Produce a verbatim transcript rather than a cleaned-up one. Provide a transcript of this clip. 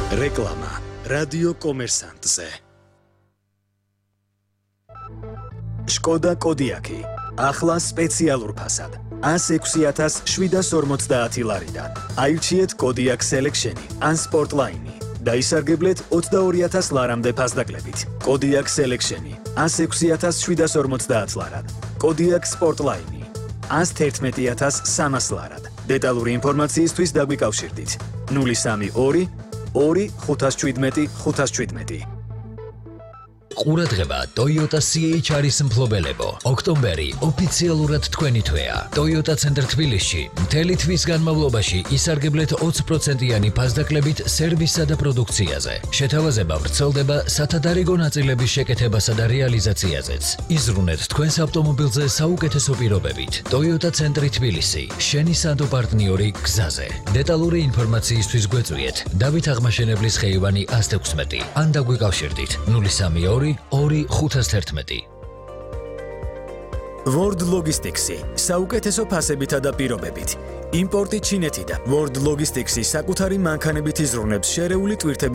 რეკლამა რადიო კომერსანტზე. შკოდა კოდიაკი ახლა სპეციალურ ფასად ას ექვსი ათას შვიდას ორმოცდაათი ლარიდან. აირჩიეთ კოდიაკ სელექშენი ან სპორტლაინი და ისარგებლეთ ოცდაორი ათას ლარამდე ფასდაკლებით. კოდიაკ სელექშენი ას ექვსი ათას შვიდას ორმოცდაათ ლარად. კოდიაკ სპორტლაინი ას თერთმეტი ათას სამას ლარად. დეტალური ინფორმაციისთვის დაგვიკავშირდით ნული სამი ორი ორი ხუთას შვიდმეტი ხუთას შვიდმეტი. ყურადღება Toyota C H R-ის მფლობელებო. ოქტომბერი ოფიციალურად თქვენი თვეა. Toyota ცენტრ თბილისში მთელი თვის განმავლობაში ისარგებლეთ ოცი პროცენტიანი ფასდაკლებით სერვისსა და პროდუქციაზე. შეთავაზება ვრცელდება სათადარიგო ნაწილების შეკეთებასა და რეალიზაციაზეც. იზრუნეთ თქვენს ავტომობილზე საუკეთესო პირობებით. Toyota ცენტრი თბილისი, შენი სანდო პარტნიორი გზაზე. დეტალური ინფორმაციისთვის გვეწვიეთ დავით აღმაშენებლის ხეივანი ას ექვსმეტი ან დაგვიკავშირდით ნული სამი ორი ორი ხუთას თერთმეტი. World Logistics-ი საუკეთესო ფასებითა და პირობებით. იმპორტი ჩინეთიდან. World Logistics-ი საკუთარი მანქანებით იზრუნებს შერეული ტვირთების